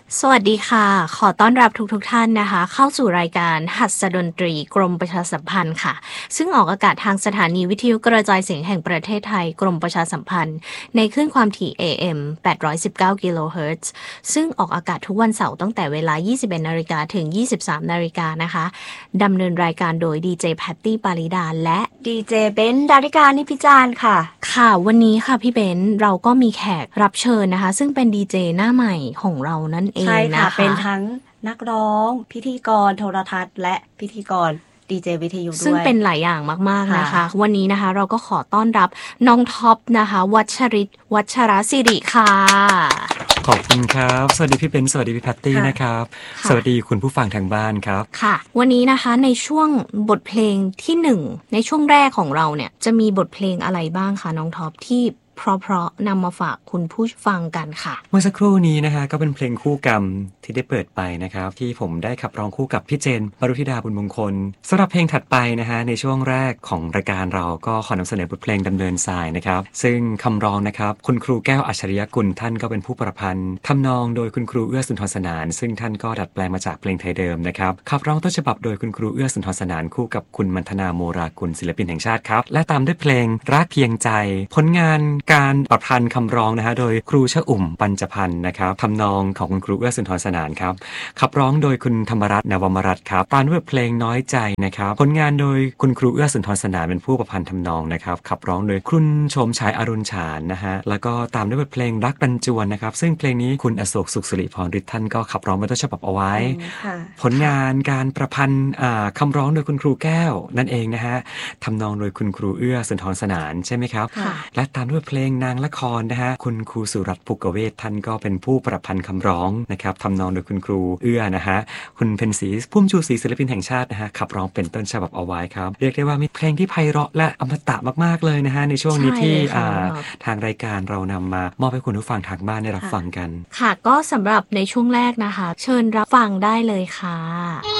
สวัสดีค่ะขอต้อนรับทุกท่านนะคะเข้าสู่รายการหัสดนตรีกรมประชาสัมพันธ์ค่ะซึ่งออกอากาศทางสถานีวิทยุกระจายเสียงแห่งประเทศไทยกรมประชาสัมพันธ์ในคลื่นความถี่ AM 819กิโลเฮิรตซ์ซึ่งออกอากาศทุกวันเสาร์ตั้งแต่เวลา 21 นาฬิกาถึง 23 นาฬิกานะคะดำเนินรายการโดยดีเจแพตตี้ปาริดาและดีเจเบนซ์ดาริกานิพิจารณ์ค่ะค่ะวันนี้ค่ะพี่เบนซ์เราก็มีแขกรับเชิญนะคะซึ่งเป็นดีเจหน้าใหม่ของเรานั่นเองใช่นะค่ะคะเป็นทั้งนักร้องพิธีกรโทรทัศน์และพิธีกรดีเจวิทยุด้วยซึ่งเป็นหลายอย่างมากๆนะคะค่ะวันนี้นะคะเราก็ขอต้อนรับน้องท็อปนะคะวัชริตวัชรศิริค่ะขอบคุณครับสวัสดีพี่เบนซ์สวัสดีพี่แพตตี้ค่ะนะครับค่ะสวัสดีคุณผู้ฟังทางบ้านครับค่ะวันนี้นะคะในช่วงบทเพลงที่1ในช่วงแรกของเราเนี่ยจะมีบทเพลงอะไรบ้างคะน้องท็อปที่เพราะๆนำมาฝากคุณผู้ฟังกันค่ะเมื่อสักครู่นี้นะฮะก็เป็นเพลงคู่กรรมที่ได้เปิดไปนะครับที่ผมได้ขับร้องคู่กับพี่เจนวรุธิดาบุญมงคลสำหรับเพลงถัดไปนะฮะในช่วงแรกของรายการเราก็ขอนำเสนอบทเพลงดำเนินทรายนะครับซึ่งคำร้องนะครับคุณครูแก้วอัจฉริยกุลท่านก็เป็นผู้ประพันธ์ทำนองโดยคุณครูเอื้อสุนทรสนานซึ่งท่านก็ดัดแปลงมาจากเพลงไทยเดิมนะครับขับร้องต้นฉบับโดยคุณครูเอื้อสุนทรสนานคู่กับคุณมัณฑนาโมรากุลศิลปินแห่งชาติครับและตามด้วยเพลงรักเพียงใจผลงานการประพันธ์คำร้องนะฮะโดยครูชอุ่มปัญจพันธ์นะครับทำนองของคุณครูเอื้อสุนทรสนานครับขับร้องโดยคุณธรรมรัตน์นวมรัตน์ครับตามด้วยเพลงน้อยใจนะครับผลงานโดยคุณครูเอื้อสุนทรสนานเป็นผู้ประพันธ์ทำนองนะครับขับร้องโดยคุณชมชายอรุณฉานนะฮะแล้วก็ตามด้วยบทเพลงรักรันจวนนะครับซึ่งเพลงนี้คุณอโศกสุขสิริพรฤทธิ์ท่านก็ขับร้องเป็นต้นฉบับเอาไว้ผลงานการประพันธ์คำร้องโดยคุณครูแก้วนั่นเองนะฮะทำนองโดยคุณครูเอื้อสุนทรสนานใช่ไหมครับและตามด้วยเพลงนางละครนะฮะคุณครูสุรัตน์ภูกเวศท่านก็เป็นผู้ประพันธ์คำร้องนะครับทำนองโดยคุณครูเอื้อนะฮะคุณเพ็ญศรีพุ่มชูศรีศิลปินแห่งชาตินะฮะขับร้องเป็นต้นฉบับเอาไว้ครับเรียกได้ว่ามีเพลงที่ไพเราะและอมตะมากๆเลยนะฮะในช่วงนี้ที่ทางรายการเรานำมามอบให้คุณผู้ฟังทางบ้านได้รับฟังกันค่ะก็สำหรับในช่วงแรกนะคะเชิญรับฟังได้เลยค่ะ